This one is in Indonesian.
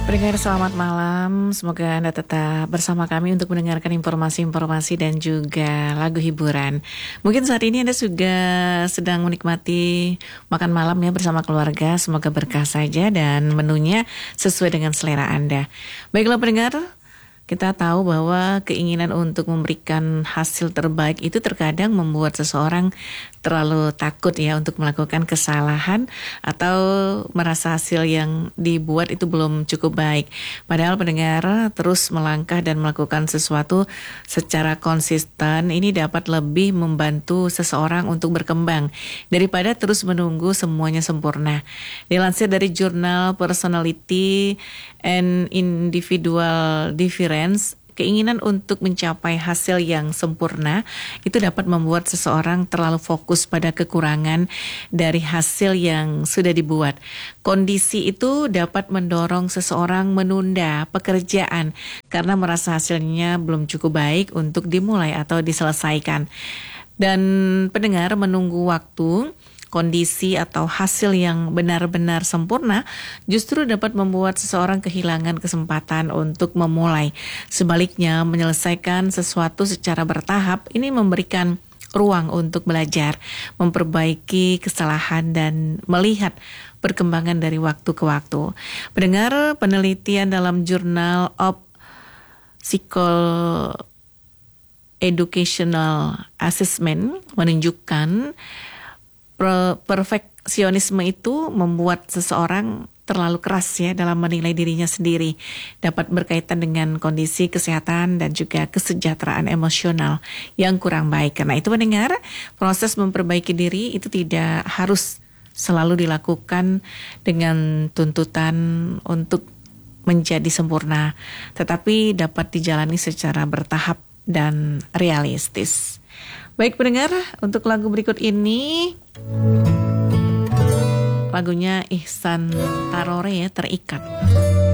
Pendengar selamat malam, semoga Anda tetap bersama kami untuk mendengarkan informasi-informasi dan juga lagu hiburan. Mungkin saat ini Anda juga sedang menikmati makan malam ya bersama keluarga, semoga berkah saja dan menunya sesuai dengan selera Anda. Baiklah pendengar, kita tahu bahwa keinginan untuk memberikan hasil terbaik itu terkadang membuat seseorang terlalu takut ya untuk melakukan kesalahan atau merasa hasil yang dibuat itu belum cukup baik. Padahal pendengar terus melangkah dan melakukan sesuatu secara konsisten ini dapat lebih membantu seseorang untuk berkembang daripada terus menunggu semuanya sempurna. Dilansir dari jurnal Personality and Individual Difference, keinginan untuk mencapai hasil yang sempurna itu dapat membuat seseorang terlalu fokus pada kekurangan dari hasil yang sudah dibuat. Kondisi itu dapat mendorong seseorang menunda pekerjaan karena merasa hasilnya belum cukup baik untuk dimulai atau diselesaikan. Dan pendengar menunggu waktu, kondisi atau hasil yang benar-benar sempurna justru dapat membuat seseorang kehilangan kesempatan untuk memulai. Sebaliknya, menyelesaikan sesuatu secara bertahap ini memberikan ruang untuk belajar, memperbaiki kesalahan dan melihat perkembangan dari waktu ke waktu. Pendengar, penelitian dalam Journal of Psycho-Educational Assessment menunjukkan perfeksionisme itu membuat seseorang terlalu keras ya dalam menilai dirinya sendiri, dapat berkaitan dengan kondisi kesehatan dan juga kesejahteraan emosional yang kurang baik. Karena itu pendengar, proses memperbaiki diri itu tidak harus selalu dilakukan dengan tuntutan untuk menjadi sempurna, tetapi dapat dijalani secara bertahap dan realistis. Baik pendengar, untuk lagu berikut ini lagunya Ihsan Tarore ya, Terikat.